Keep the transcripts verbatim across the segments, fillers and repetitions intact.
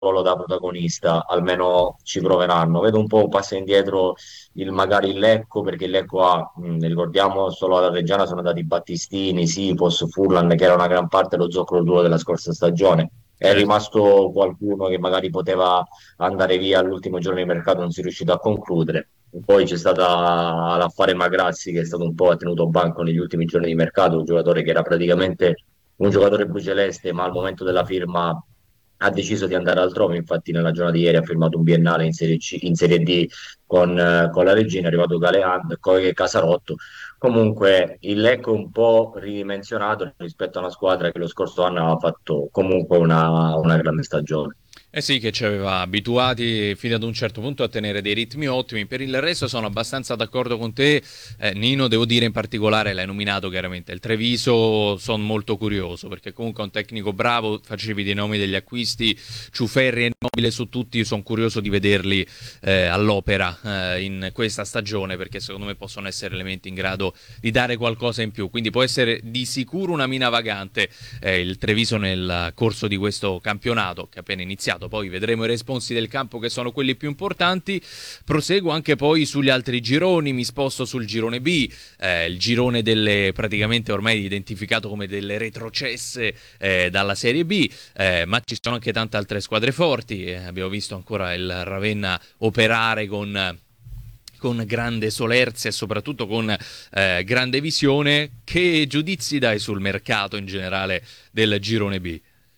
ruolo da protagonista, almeno ci proveranno. Vedo un po' un passo indietro il magari il Lecco, perché il Lecco ha, mh, ricordiamo, solo alla Reggiana sono andati Battistini, Sipos, Furlan, che era una gran parte dello zoccolo duro della scorsa stagione. È Certo. rimasto qualcuno che magari poteva andare via all'ultimo giorno di mercato, non si è riuscito a concludere. Poi c'è stata l'affare Magrazzi, che è stato un po' tenuto banco negli ultimi giorni di mercato, un giocatore che era praticamente un giocatore bruceleste, ma al momento della firma ha deciso di andare altrove. Infatti, nella giornata di ieri ha firmato un biennale in Serie C, in Serie D con, eh, con la Regina, è arrivato Galeano, poi Casarotto. Comunque, il Lecco è un po' ridimensionato rispetto a una squadra che lo scorso anno aveva fatto comunque una, una grande stagione. Eh sì, che ci aveva abituati fino ad un certo punto a tenere dei ritmi ottimi. Per il resto sono abbastanza d'accordo con te. Eh, Nino, devo dire in particolare, l'hai nominato chiaramente. Il Treviso sono molto curioso perché comunque è un tecnico bravo, facevi dei nomi degli acquisti, Ciuferri e Nobile su tutti, sono curioso di vederli eh, all'opera eh, in questa stagione perché secondo me possono essere elementi in grado di dare qualcosa in più. Quindi può essere di sicuro una mina vagante eh, il Treviso nel corso di questo campionato che è appena iniziato. Poi vedremo i responsi del campo che sono quelli più importanti. Proseguo anche poi sugli altri gironi, mi sposto sul girone B, eh, il girone delle praticamente ormai identificato come delle retrocesse eh, dalla Serie B, eh, ma ci sono anche tante altre squadre forti. Eh, abbiamo visto ancora il Ravenna operare con con grande solerzia e soprattutto con eh, grande visione. Che giudizi dai sul mercato in generale del girone B?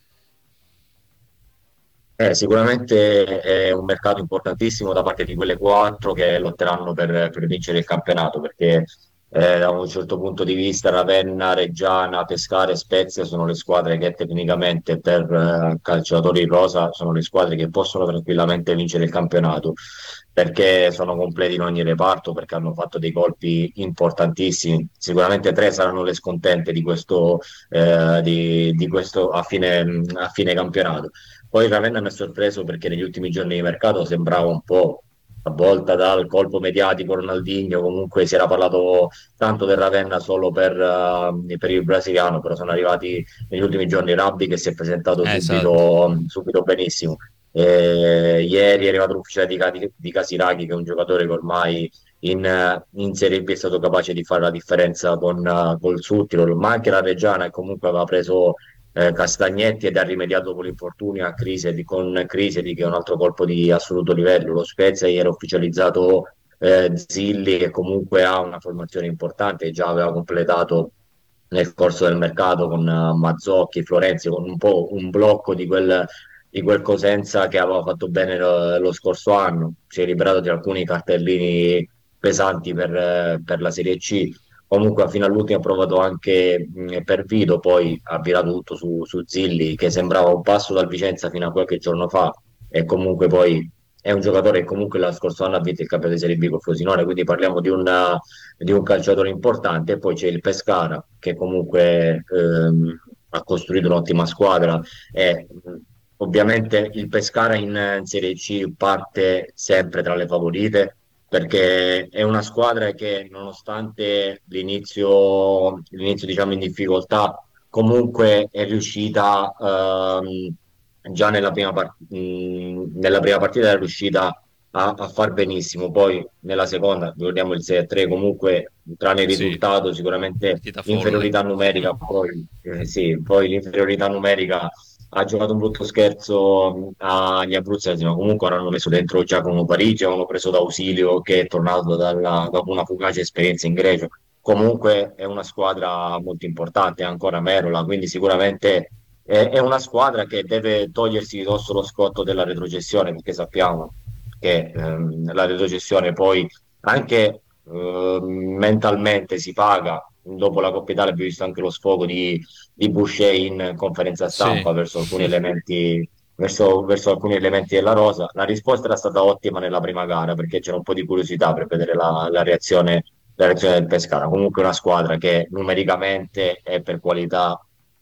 Eh, sicuramente è un mercato importantissimo da parte di quelle quattro che lotteranno per, per vincere il campionato, perché eh, da un certo punto di vista Ravenna, Reggiana, Pescara e Spezia sono le squadre che tecnicamente per eh, calciatori in rosa sono le squadre che possono tranquillamente vincere il campionato, perché sono completi in ogni reparto, perché hanno fatto dei colpi importantissimi. Sicuramente tre saranno le scontente di questo, eh, di, di questo a fine, a fine campionato. Poi Ravenna mi ha sorpreso perché negli ultimi giorni di mercato sembrava un po' avvolta dal colpo mediatico Ronaldinho, comunque si era parlato tanto del Ravenna solo per, eh, per il brasiliano, però sono arrivati negli ultimi giorni Rabbi che si è presentato Eh, esatto. subito, subito benissimo. Eh, ieri è arrivato l'ufficiale di, Cati- di Casiraghi, che è un giocatore che ormai in, eh, in Serie B è stato capace di fare la differenza con, eh, col Suttirol, ma anche la Reggiana che comunque aveva preso eh, Castagnetti ed ha rimediato con l'infortunio a Crisedi, con Crisedi che è un altro colpo di assoluto livello. Lo Spezia ieri ha ufficializzato eh, Zilli che comunque ha una formazione importante, che già aveva completato nel corso del mercato con eh, Mazzocchi, Florenzi, con un po' un blocco di quel, di quel Cosenza che aveva fatto bene lo, lo scorso anno. Si è liberato di alcuni cartellini pesanti per, eh, per la Serie C. Comunque fino all'ultimo ha provato anche mh, per Vito, poi ha virato tutto su, su Zilli, che sembrava un passo dal Vicenza fino a qualche giorno fa, e comunque poi è un giocatore che comunque l'anno scorso anno ha vinto il campionato di Serie B con Frosinone, quindi parliamo di un, di un calciatore importante. E poi c'è il Pescara, che comunque ehm, ha costruito un'ottima squadra. E, mh, ovviamente il Pescara in, in Serie C parte sempre tra le favorite, perché è una squadra che nonostante l'inizio, l'inizio diciamo in difficoltà, comunque è riuscita ehm, già nella prima, par- mh, nella prima partita è riuscita a, a far benissimo. Poi nella seconda, ricordiamo il sei a tre, comunque tranne il Sì, risultato, sicuramente partita folle. l'inferiorità numerica, poi, eh, sì, poi l'inferiorità numerica ha giocato un brutto scherzo agli abruzzesi, ma comunque hanno messo dentro Giacomo Parigi, avevano preso d'ausilio che è tornato dalla- dopo una fugace esperienza in Grecia. Comunque è una squadra molto importante, ancora Merola, quindi sicuramente è, è una squadra che deve togliersi di dosso lo scotto della retrocessione, perché sappiamo che ehm, la retrocessione poi anche ehm, mentalmente si paga. Dopo la Coppa Italia abbiamo visto anche lo sfogo di, di Boucher in conferenza Sì. stampa verso alcuni elementi, verso, verso alcuni elementi della rosa. La risposta era stata ottima nella prima gara, perché c'era un po' di curiosità per vedere la, la reazione, la reazione del Pescara. Comunque una squadra che numericamente e per qualità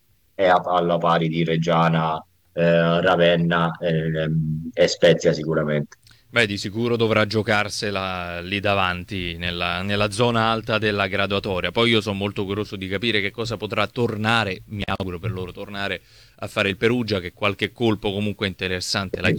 è a- alla pari di Reggiana, eh, Ravenna, ehm, e Spezia sicuramente. Beh, di sicuro dovrà giocarsela lì davanti, nella, nella zona alta della graduatoria. Poi io sono molto curioso di capire che cosa potrà tornare, mi auguro per loro, tornare a fare il Perugia, che qualche colpo comunque interessante l'ha